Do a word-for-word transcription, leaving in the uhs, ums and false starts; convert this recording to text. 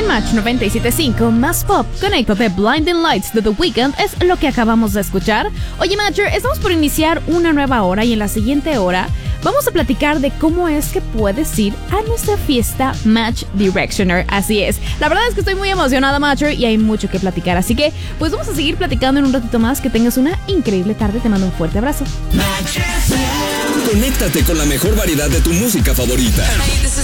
Match noventa y siete punto cinco más pop con el de Blinding Lights de The Weeknd es lo que acabamos de escuchar. Oye, Matcher, estamos por iniciar una nueva hora y en la siguiente hora vamos a platicar de cómo es que puedes ir a nuestra fiesta Match Directioner. Así es, la verdad es que estoy muy emocionada, Matcher, y hay mucho que platicar, así que pues vamos a seguir platicando en un ratito más. Que tengas una increíble tarde, te mando un fuerte abrazo. Conéctate con la mejor variedad de tu música favorita.